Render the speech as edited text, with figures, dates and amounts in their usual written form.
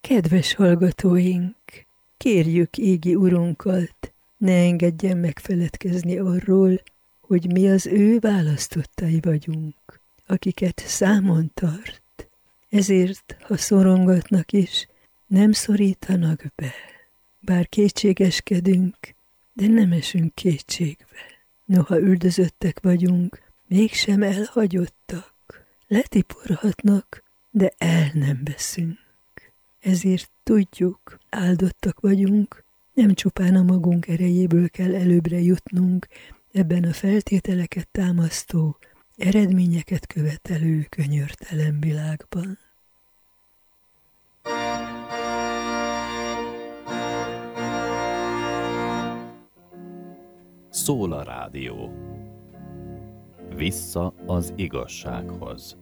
Kedves hallgatóink, kérjük égi Urunkat, ne engedjen megfeledkezni arról, hogy mi az ő választottai vagyunk, akiket számon tart. Ezért, ha szorongatnak is, nem szorítanak be. Bár kétségeskedünk, de nem esünk kétségbe. Noha üldözöttek vagyunk, mégsem elhagyottak. Letiporhatnak, de el nem veszünk. Ezért tudjuk, áldottak vagyunk, nem csupán a magunk erejéből kell előbbre jutnunk ebben a feltételeket támasztó, eredményeket követelő könyörtelen világban. Szól a rádió. Vissza az igazsághoz.